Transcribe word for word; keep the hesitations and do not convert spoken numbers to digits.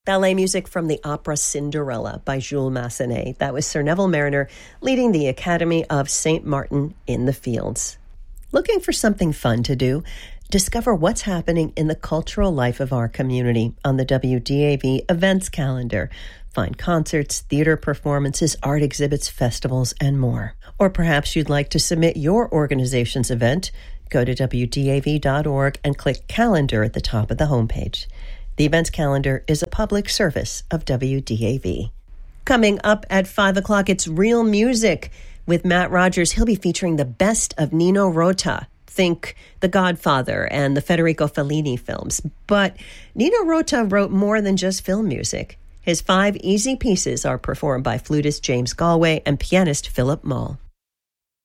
Ballet music from the opera Cinderella by Jules Massenet. That was Sir Neville Marriner leading the Academy of Saint Martin in the Fields. Looking for something fun to do? Discover what's happening in the cultural life of our community on the W D A V events calendar. Find concerts, theater performances, art exhibits, festivals, and more. Or perhaps you'd like to submit your organization's event. Go to W D A V dot org and click Calendar at the top of the homepage. The events calendar is a public service of W D A V. Coming up at five o'clock, it's Real Music with Matt Rogers. He'll be featuring the best of Nino Rota. Think The Godfather and the Federico Fellini films. But Nino Rota wrote more than just film music. His five easy pieces are performed by flutist James Galway and pianist Philip Mull.